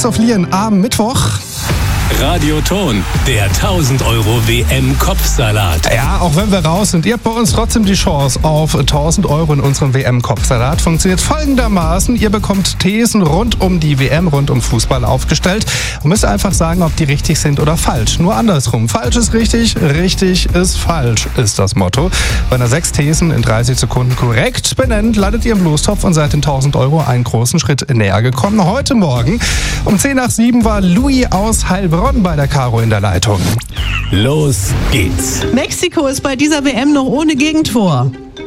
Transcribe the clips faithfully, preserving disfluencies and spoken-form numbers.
Kings of Leon am Mittwoch. Radioton, der tausend Euro W M-Kopfsalat. Ja, auch wenn wir raus sind, ihr habt bei uns trotzdem die Chance auf tausend Euro in unserem W M-Kopfsalat. Funktioniert folgendermaßen: Ihr bekommt Thesen rund um die W M, rund um Fußball aufgestellt und müsst einfach sagen, ob die richtig sind oder falsch. Nur andersrum. Falsch ist richtig, richtig ist falsch, ist das Motto. Wenn ihr sechs Thesen in dreißig Sekunden korrekt benennt, landet ihr im Lostopf und seid den tausend Euro einen großen Schritt näher gekommen. Heute Morgen um zehn nach sieben war Louis aus Heilbronn bei der Caro in der Leitung. Los geht's. Mexiko ist bei dieser W M noch ohne Gegentor.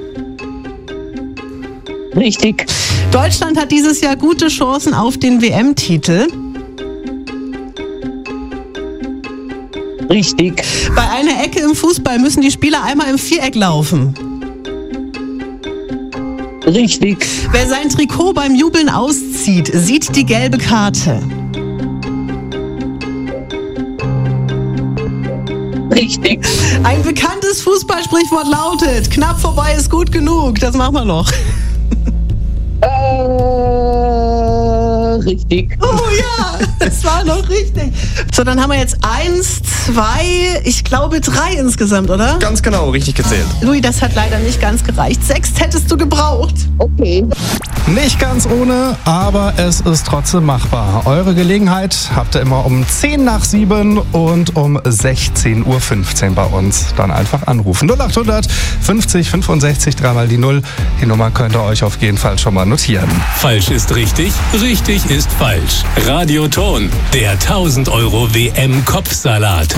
Richtig. Deutschland hat dieses Jahr gute Chancen auf den W M-Titel. Richtig. Bei einer Ecke im Fußball müssen die Spieler einmal im Viereck laufen. Richtig. Wer sein Trikot beim Jubeln auszieht, sieht die gelbe Karte. Richtig. Ein bekanntes Fußballsprichwort lautet: knapp vorbei ist gut genug. Das machen wir noch. Äh, richtig. Oh ja, das war noch richtig. So, dann haben wir jetzt eins, zwei, ich glaube drei insgesamt, oder? Ganz genau, richtig gezählt. Louis, das hat leider nicht ganz gereicht. Sechs hättest du gebraucht. Okay. Nicht ganz ohne, aber es ist trotzdem machbar. Eure Gelegenheit habt ihr immer um zehn nach sieben und um sechzehn Uhr fünfzehn bei uns. Dann einfach anrufen. null achthundert fünfzig fünfundsechzig, dreimal die Null. Die Nummer könnt ihr euch auf jeden Fall schon mal notieren. Falsch ist richtig, richtig ist falsch. Radioton, der tausend Euro W M-Kopfsalat.